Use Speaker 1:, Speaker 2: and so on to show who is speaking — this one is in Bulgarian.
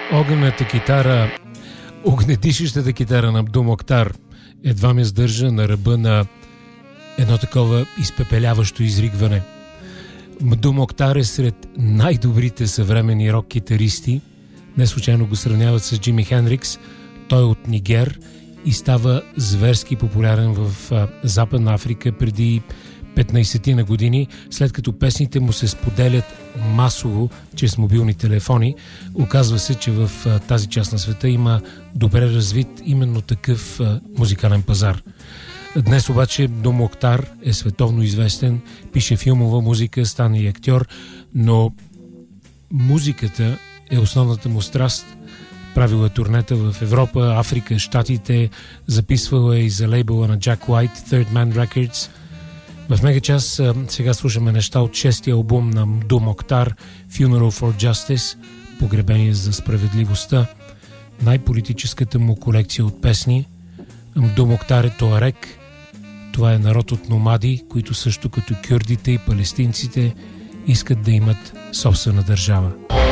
Speaker 1: Огнената китара, огнедишещата китара на Абдул Моктар едва ме сдържа на ръба на едно такова изпепеляващо изригване. Абдул Моктар е сред най-добрите съвременни рок-китаристи. Не случайно го сравняват с Джими Хендрикс. Той е от Нигер и става зверски популярен в Западна Африка преди 15 на години, след като песните му се споделят масово чрез мобилни телефони. Оказва се, че в тази част на света има добре развит именно такъв музикален пазар. Днес обаче Абдул Моктар е световно известен, пише филмова музика, стана и актьор, но музиката е основната му страст. Правил е турнета в Европа, Африка, Щатите, записвал е и за лейбъла на Jack White, Third Man Records. В Мегачас сега слушаме неща от 6-ти албум на Абдул Моктар, Funeral for Justice, Погребение за справедливостта, най-политическата му колекция от песни. Абдул Моктар е туарек. Това е народ от номади, които също като кюрдите и палестинците искат да имат собствена държава.